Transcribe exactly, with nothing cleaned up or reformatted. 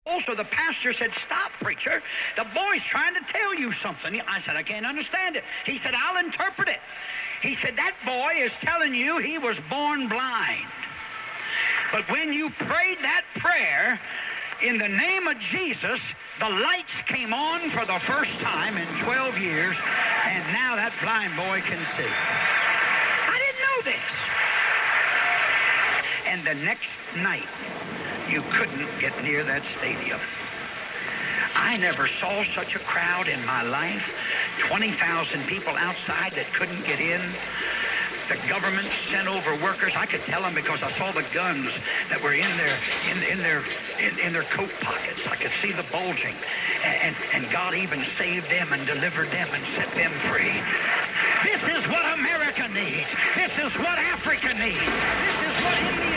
So the pastor said, "Stop, preacher. The boy's trying to tell you something." I said, "I can't understand it." He said, "I'll interpret it." He said, "That boy is telling you he was born blind. But when you prayed that prayer in the name of Jesus, the lights came on for the first time in twelve years, and now that blind boy can see." I didn't know this. And the next night, you couldn't get near that stadium. I never saw such a crowd in my life. twenty thousand people outside that couldn't get in. The government sent over workers. I could tell them because I saw the guns that were in their in, in their in, in their coat pockets. I could see the bulging. And, and God even saved them and delivered them and set them free. This is what America needs. This is what Africa needs. This is what India